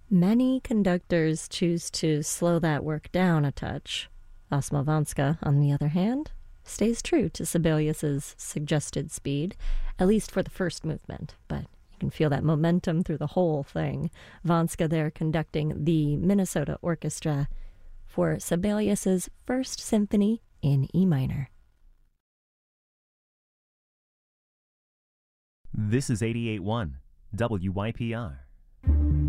Many conductors choose to slow that work down a touch. Osmovanska, on the other hand, stays true to Sibelius's suggested speed, at least for the first movement, but you can feel that momentum through the whole thing. Vanska there conducting the Minnesota Orchestra for Sibelius's First Symphony in E minor. This is 88.1 WYPR.